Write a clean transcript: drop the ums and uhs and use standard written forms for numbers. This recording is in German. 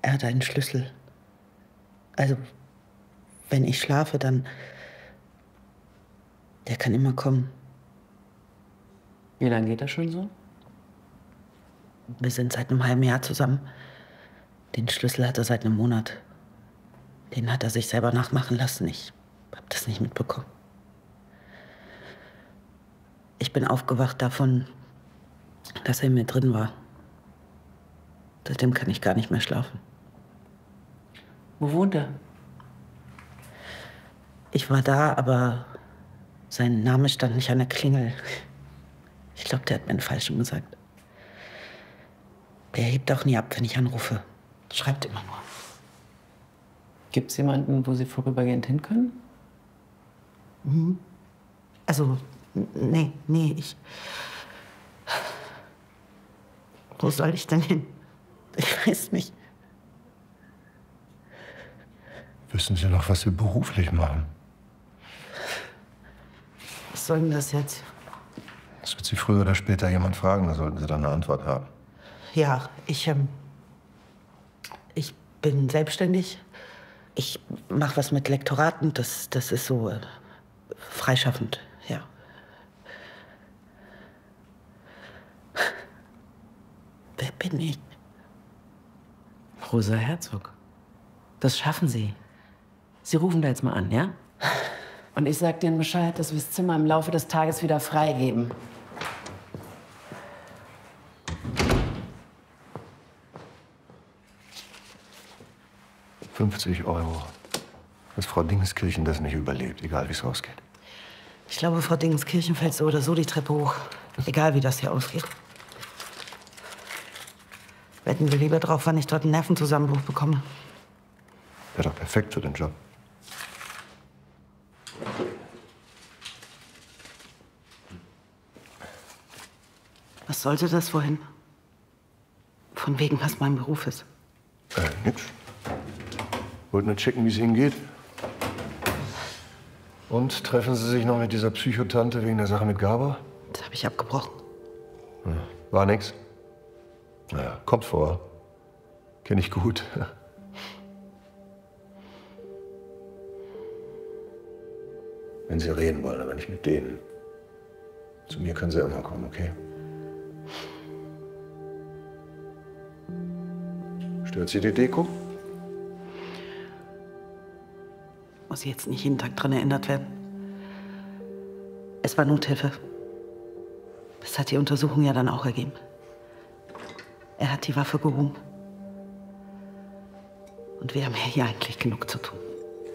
Er hat einen Schlüssel. Also, wenn ich schlafe, dann... Der kann immer kommen. Wie lange geht das schon so? Wir sind seit einem halben Jahr zusammen. Den Schlüssel hat er seit einem Monat. Den hat er sich selber nachmachen lassen. Ich hab das nicht mitbekommen. Ich bin aufgewacht davon, dass er in mir drin war. Seitdem kann ich gar nicht mehr schlafen. Wo wohnt er? Ich war da, aber sein Name stand nicht an der Klingel. Ich glaube, der hat mir den Falschen gesagt. Der hebt auch nie ab, wenn ich anrufe. Schreibt immer nur. Gibt's jemanden, wo Sie vorübergehend hin können? Mhm. Also, nee, ich... Wo soll ich denn hin? Ich weiß nicht. Wissen Sie noch, was Sie beruflich machen? Was soll denn das jetzt? Das wird Sie früher oder später jemand fragen, da sollten Sie dann eine Antwort haben. Ja, ich bin selbstständig. Ich mache was mit Lektoraten. Das ist so freischaffend, ja. Wer bin ich? Rosa Herzog. Das schaffen Sie. Sie rufen da jetzt mal an, ja? Und ich sag denen Bescheid, dass wir das Zimmer im Laufe des Tages wieder freigeben. €50. Dass Frau Dingenskirchen das nicht überlebt, egal wie es ausgeht. Ich glaube, Frau Dingenskirchen fällt so oder so die Treppe hoch. Egal, wie das hier ausgeht. Wetten wir lieber drauf, wann ich dort einen Nervenzusammenbruch bekomme. Wäre doch perfekt für den Job. Was sollte das vorhin? Von wegen, was mein Beruf ist. Nix. Wollt nur checken, wie es Ihnen geht. Und treffen Sie sich noch mit dieser Psychotante wegen der Sache mit Gabor? Das habe ich abgebrochen. War nix. Naja, kommt vor. Kenn ich gut. Wenn Sie reden wollen, aber nicht mit denen. Zu mir können Sie immer kommen, okay? Stört Sie die Deko? Muss jetzt nicht jeden Tag dran erinnert werden. Es war Nothilfe. Das hat die Untersuchung ja dann auch ergeben. Er hat die Waffe gehoben. Und wir haben ja hier eigentlich genug zu tun.